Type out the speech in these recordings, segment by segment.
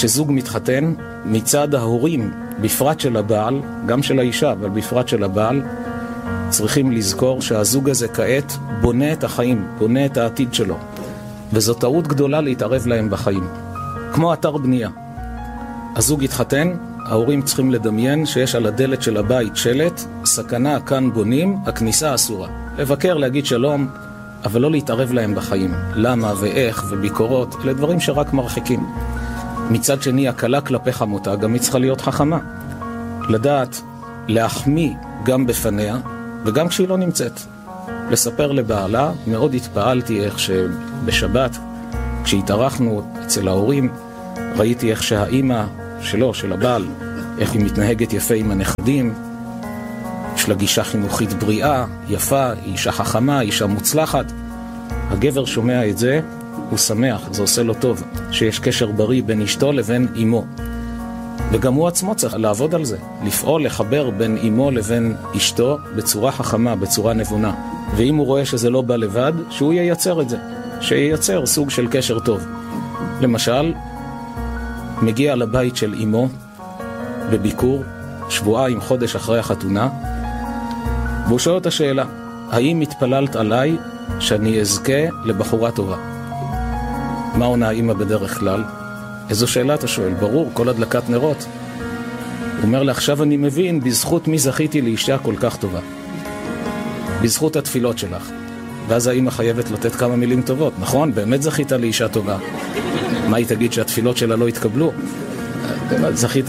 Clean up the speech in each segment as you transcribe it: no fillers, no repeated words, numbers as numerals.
כשזוג מתחתן, מצד ההורים, בפרט של הבעל, גם של האישה, אבל בפרט של הבעל, צריכים לזכור שהזוג הזה כעת בונה את החיים, בונה את העתיד שלו. וזו טעות גדולה להתערב להם בחיים. כמו אתר בנייה. הזוג התחתן, ההורים צריכים לדמיין שיש על הדלת של הבית שלט, סכנה כאן בונים, הכניסה אסורה. לבקר, להגיד שלום, אבל לא להתערב להם בחיים. למה ואיך וביקורות, אלה דברים שרק מרחיקים. מצד שני, הקלה כלפי חמותה גם היא צריכה להיות חכמה. לדעת להחמיא גם בפניה, וגם כשהיא לא נמצאת. לספר לבעלה, מאוד התפעלתי איך שבשבת, כשהתארחנו אצל ההורים, ראיתי איך שהאימא שלו, של הבעל, איך היא מתנהגת יפה עם הנכדים, יש לה גישה חינוכית בריאה, יפה, היא אישה חכמה, אישה מוצלחת. הגבר שומע את זה, הוא שמח, זה עושה לו טוב, שיש קשר בריא בין אשתו לבין אמו. וגם הוא עצמו צריך לעבוד על זה, לפעול, לחבר בין אמו לבין אשתו בצורה חכמה, בצורה נבונה. ואם הוא רואה שזה לא בא לבד, שהוא ייצר את זה, שייצר סוג של קשר טוב. למשל, מגיע לבית של אמו בביקור, שבועיים, חודש אחרי החתונה, והוא שואל את השאלה, האם התפללת עליי שאני אזכה לבחורה טובה? מה עונה האמא בדרך כלל? איזו שאלה אתה שואל? ברור, כל הדלקת נרות. הוא אומר לה, עכשיו אני מבין בזכות מי זכיתי לאישה כל כך טובה. בזכות התפילות שלך. ואז האמא חייבת לתת כמה מילים טובות. נכון, באמת זכית לאישה טובה. מה היא תגיד שהתפילות שלה לא התקבלו? זכית.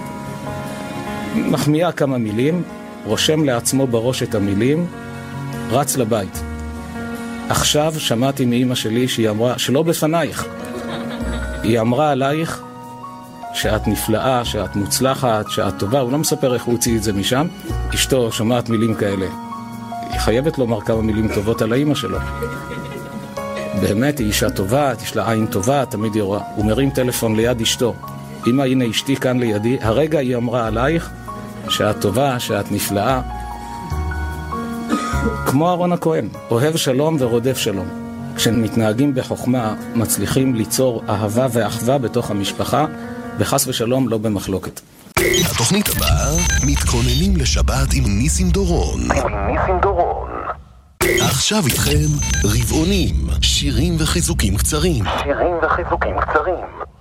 מחמיאה כמה מילים, רושם לעצמו בראש את המילים, רץ לבית. עכשיו שמעתי מאמא שלי שהיא אמרה, שלא בפנייך, היא אמרה עלייך שאת נפלאה, שאת מוצלחת, שאת טובה. הוא לא מספר איך הוא הוציא את זה משם. אשתו שומעת מילים כאלה, היא חייבת לומר כמה מילים טובות על האמא שלו. באמת, היא אישה טובה, יש לה עין טובה, תמיד היא רואה. הוא מרים טלפון ליד אשתו, אמא, הנה אשתי כאן לידי, הרגע היא אמרה עלייך שאת טובה, שאת נפלאה. כמו אהרון הכהן, אוהב שלום ורודף שלום. כשמתנהגים בחוכמה, מצליחים ליצור אהבה ואחווה בתוך המשפחה, וחס ושלום לא במחלוקת. התוכנית הבאה, מתכוננים לשבת עם ניסים דורון. עכשיו איתכם רבעונים, שירים וחיזוקים קצרים.